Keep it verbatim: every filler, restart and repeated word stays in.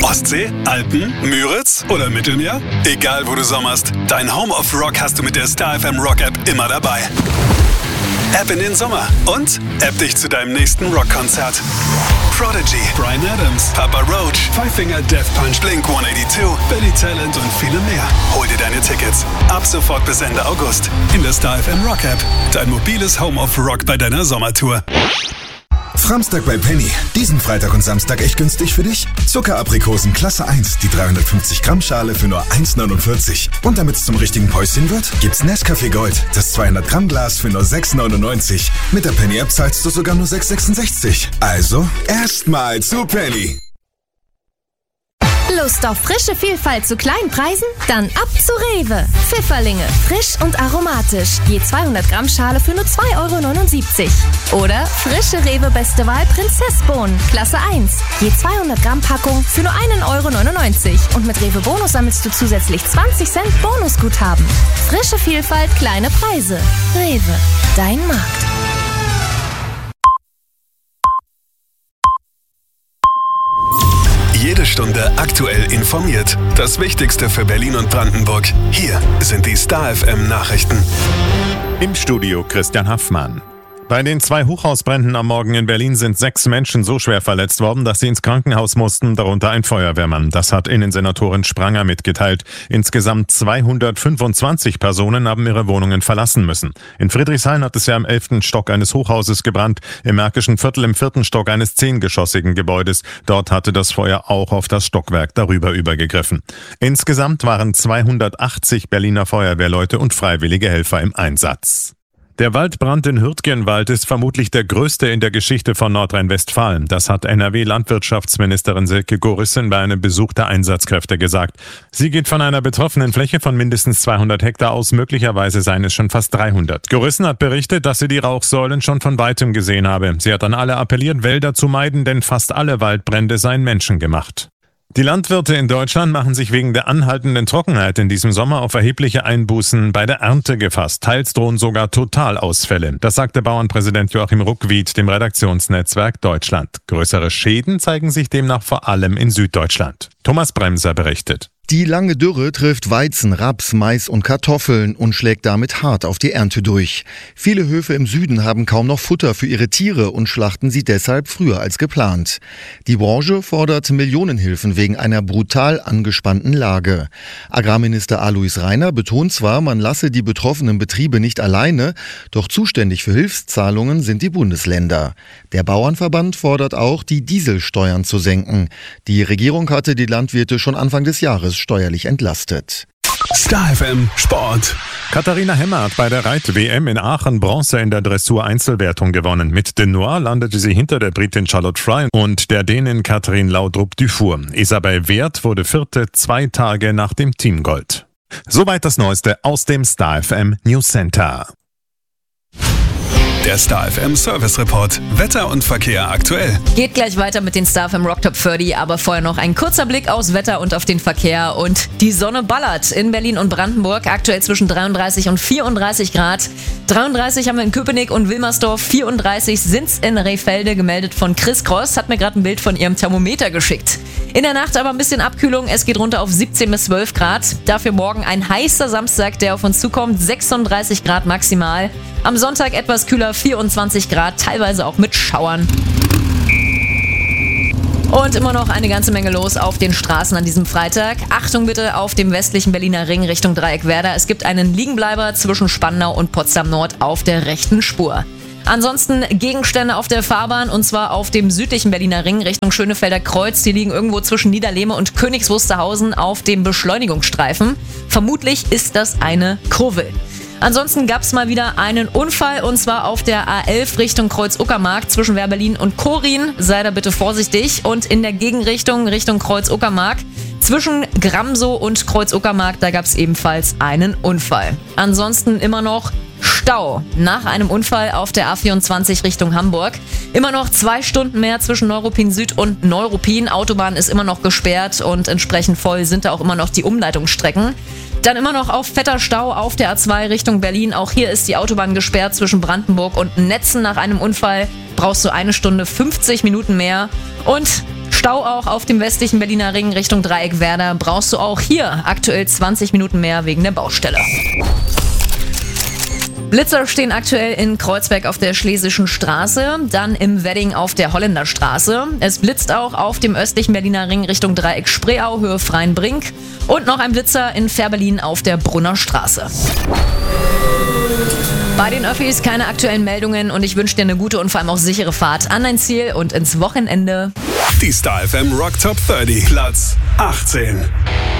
Ostsee, Alpen, Müritz oder Mittelmeer? Egal wo du sommerst, dein Home of Rock hast du mit der Star F M Rock App immer dabei. App in den Sommer und App dich zu deinem nächsten Rockkonzert. Prodigy, Bryan Adams, Papa Roach, Five Finger Death Punch, Blink hundertzweiundachtzig, Billy Talent und viele mehr. Hol dir deine Tickets ab sofort bis Ende August in der Star F M Rock App. Dein mobiles Home of Rock bei deiner Sommertour. Framstag bei Penny. Diesen Freitag und Samstag echt günstig für dich? Zuckeraprikosen Klasse eins, die dreihundertfünfzig Gramm Schale für nur eins neunundvierzig. Und damit es zum richtigen Päuschen wird, gibt's Nescafé Gold, das zweihundert Gramm Glas für nur sechs neunundneunzig. Mit der Penny App zahlst du sogar nur sechs sechsundsechzig. Also, erstmal zu Penny. Lust auf frische Vielfalt zu kleinen Preisen? Dann ab zu Rewe. Pfifferlinge, frisch und aromatisch. Je zweihundert Gramm Schale für nur zwei Euro neunundsiebzig. Oder frische Rewe Beste Wahl Prinzessbohnen, Klasse eins. Je zweihundert Gramm Packung für nur ein Euro neunundneunzig. Und mit Rewe Bonus sammelst du zusätzlich zwanzig Cent Bonusguthaben. Frische Vielfalt, kleine Preise. Rewe, dein Markt. Jede Stunde aktuell informiert. Das Wichtigste für Berlin und Brandenburg. Hier sind die Star F M Nachrichten. Im Studio Christian Haffmann. Bei den zwei Hochhausbränden am Morgen in Berlin sind sechs Menschen so schwer verletzt worden, dass sie ins Krankenhaus mussten, darunter ein Feuerwehrmann. Das hat Innensenatorin Spranger mitgeteilt. Insgesamt zweihundertfünfundzwanzig Personen haben ihre Wohnungen verlassen müssen. In Friedrichshain hat es ja im elften Stock eines Hochhauses gebrannt, im Märkischen Viertel im vierten Stock eines zehngeschossigen Gebäudes. Dort hatte das Feuer auch auf das Stockwerk darüber übergegriffen. Insgesamt waren zweihundertachtzig Berliner Feuerwehrleute und freiwillige Helfer im Einsatz. Der Waldbrand in Hürtgenwald ist vermutlich der größte in der Geschichte von Nordrhein-Westfalen. Das hat N R W-Landwirtschaftsministerin Silke Gorissen bei einem Besuch der Einsatzkräfte gesagt. Sie geht von einer betroffenen Fläche von mindestens zweihundert Hektar aus, möglicherweise seien es schon fast dreihundert. Gorissen hat berichtet, dass sie die Rauchsäulen schon von weitem gesehen habe. Sie hat an alle appelliert, Wälder zu meiden, denn fast alle Waldbrände seien menschengemacht. Die Landwirte in Deutschland machen sich wegen der anhaltenden Trockenheit in diesem Sommer auf erhebliche Einbußen bei der Ernte gefasst. Teils drohen sogar Totalausfälle. Das sagte Bauernpräsident Joachim Ruckwied dem Redaktionsnetzwerk Deutschland. Größere Schäden zeigen sich demnach vor allem in Süddeutschland. Thomas Bremser berichtet. Die lange Dürre trifft Weizen, Raps, Mais und Kartoffeln und schlägt damit hart auf die Ernte durch. Viele Höfe im Süden haben kaum noch Futter für ihre Tiere und schlachten sie deshalb früher als geplant. Die Branche fordert Millionenhilfen wegen einer brutal angespannten Lage. Agrarminister Alois Rainer betont zwar, man lasse die betroffenen Betriebe nicht alleine, doch zuständig für Hilfszahlungen sind die Bundesländer. Der Bauernverband fordert auch, die Dieselsteuern zu senken. Die Regierung hatte die Landwirte schon Anfang des Jahres steuerlich entlastet. Star F M Sport. Katharina Hemmer hat bei der Reit-W M in Aachen Bronze in der Dressur-Einzelwertung gewonnen. Mit De Noir landete sie hinter der Britin Charlotte Fry und der Dänin Catherine Laudrup-Dufour. Isabel Wert wurde Vierte, zwei Tage nach dem Teamgold. Soweit das Neueste aus dem Star F M News Center. Der Star F M Service Report. Wetter und Verkehr aktuell. Geht gleich weiter mit den Star F M Rock Top dreißig, aber vorher noch ein kurzer Blick aufs Wetter und auf den Verkehr. Und die Sonne ballert in Berlin und Brandenburg. Aktuell zwischen dreiunddreißig und vierunddreißig Grad. dreiunddreißig haben wir in Köpenick und Wilmersdorf. vierunddreißig sind's in Rehfelde, gemeldet von Chris Cross. Hat mir gerade ein Bild von ihrem Thermometer geschickt. In der Nacht aber ein bisschen Abkühlung. Es geht runter auf siebzehn bis zwölf Grad. Dafür morgen ein heißer Samstag, der auf uns zukommt. sechsunddreißig Grad maximal. Am Sonntag etwas kühler, vierundzwanzig Grad, teilweise auch mit Schauern. Und immer noch eine ganze Menge los auf den Straßen an diesem Freitag. Achtung bitte auf dem westlichen Berliner Ring Richtung Dreieckwerder. Es gibt einen Liegenbleiber zwischen Spandau und Potsdam Nord auf der rechten Spur. Ansonsten Gegenstände auf der Fahrbahn, und zwar auf dem südlichen Berliner Ring Richtung Schönefelder Kreuz. Die liegen irgendwo zwischen Niederlehme und Königs Wusterhausen auf dem Beschleunigungsstreifen. Vermutlich ist das eine Kurve. Ansonsten gab es mal wieder einen Unfall, und zwar auf der A elf Richtung Kreuz-Uckermark zwischen Werberlin und Korin. Sei da bitte vorsichtig. Und in der Gegenrichtung Richtung Kreuz-Uckermark zwischen Gramsow und Kreuz-Uckermark, da gab es ebenfalls einen Unfall. Ansonsten immer noch Stau nach einem Unfall auf der A vierundzwanzig Richtung Hamburg. Immer noch zwei Stunden mehr zwischen Neuruppin Süd und Neuruppin. Autobahn ist immer noch gesperrt und entsprechend voll sind da auch immer noch die Umleitungsstrecken. Dann immer noch auf fetter Stau auf der A zwei Richtung Berlin. Auch hier ist die Autobahn gesperrt zwischen Brandenburg und Netzen. Nach einem Unfall brauchst du eine Stunde fünfzig Minuten mehr. Und Stau auch auf dem westlichen Berliner Ring Richtung Dreieckwerder. Brauchst du auch hier aktuell zwanzig Minuten mehr wegen der Baustelle. Blitzer stehen aktuell in Kreuzberg auf der Schlesischen Straße, dann im Wedding auf der Holländerstraße. Es blitzt auch auf dem östlichen Berliner Ring Richtung Dreieck Spreeau, Höhe Freienbrink. Und noch ein Blitzer in Fährberlin auf der Brunner Straße. Bei den Öffis keine aktuellen Meldungen und ich wünsche dir eine gute und vor allem auch sichere Fahrt an dein Ziel und ins Wochenende. Die Star F M Rock Top dreißig, Platz achtzehn.